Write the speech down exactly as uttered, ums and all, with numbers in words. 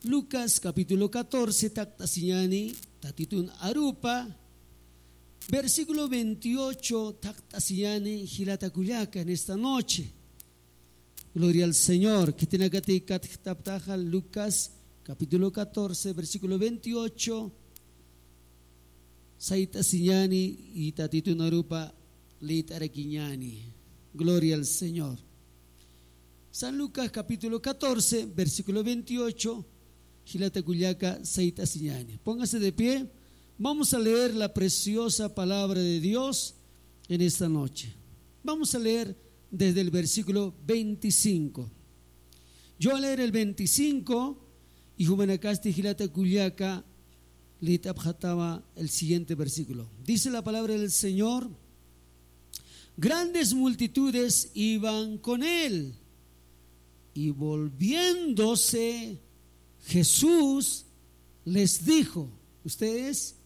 Lucas capítulo catorce, taktasiñani, tatitun arupa, versículo veintiocho, taktasiñani, hilatakullaka en esta noche. Gloria al Señor. Que tiene que Lucas capítulo catorce, versículo veintiocho, saitasiñani y tatitun arupa, litaraquiñani. Gloria al Señor. San Lucas capítulo catorce, versículo veintiocho, Hilatacullaca, Saitasiñani. Póngase de pie, vamos a leer la preciosa palabra de Dios en esta noche. Vamos a leer desde el versículo veinticinco. Yo voy a leer el veinticinco y Jumanacasti Hilatacullaca Litapjataba el siguiente versículo. Dice la palabra del Señor: grandes multitudes iban con él, y volviéndose Jesús les dijo. Ustedes